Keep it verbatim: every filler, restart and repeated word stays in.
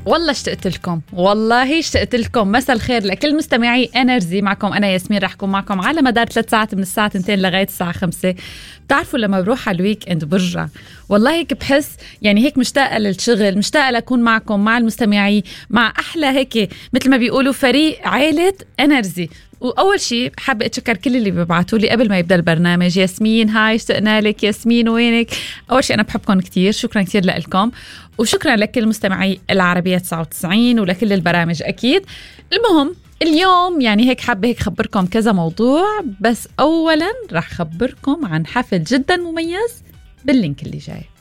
والله اشتقت لكم، والله اشتقت لكم. مساء الخير لكل مستمعي انرجي، معكم انا ياسمين، رح اكون معكم على مدار ثلاث ساعات من الساعه اثنين لغايه الساعه خمسة. بتعرفوا لما بروح على الويك اند برجع والله هيك بحس يعني هيك مشتاقه للشغل، مشتاقه لأكون معكم مع المستمعين، مع احلى هيك مثل ما بيقولوا فريق عائله انرجي. واول شيء حابه اتشكر كل اللي بيبعتوا لي قبل ما يبدا البرنامج. ياسمين هاي اشتقنا لك، ياسمين وينك؟ اول شيء انا بحبكم كتير، شكرا كتير لكم، وشكرا لكل مستمعي العربيه تسعة وتسعين ولكل البرامج اكيد. المهم اليوم يعني هيك حابه هيك خبركم كذا موضوع، بس اولا رح خبركم عن حفل جدا مميز باللينك اللي جاي.